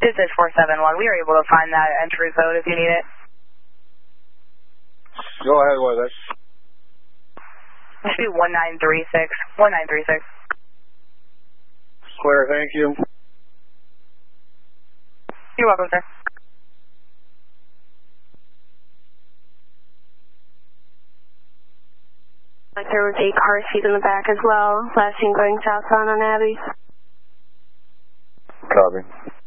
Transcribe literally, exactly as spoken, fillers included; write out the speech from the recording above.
This is four seven one. We are able to find that entry code if you need it. Go ahead with it. It should be one nine three six. one nine three six. Clear, thank you. You're welcome, sir. There was a car seat in the back as well. Last seen going southbound on Abbey. Copy.